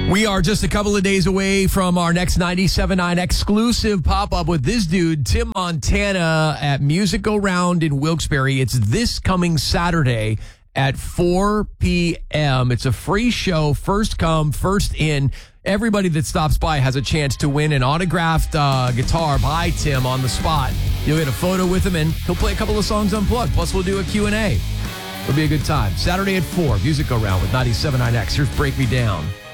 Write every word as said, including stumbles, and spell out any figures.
We are just a couple of days away from our next ninety-seven point nine exclusive pop-up with this dude, Tim Montana, at Music Go Round in Wilkes-Barre. It's this coming Saturday at four p.m. It's a free show, first come, first in. Everybody that stops by has a chance to win an autographed uh, guitar by Tim on the spot. You'll get a photo with him, and he'll play a couple of songs unplugged. Plus, we'll do a Q and A. It'll be a good time. Saturday at four, Music Go Round with ninety-seven point nine X. Here's Break Me Down.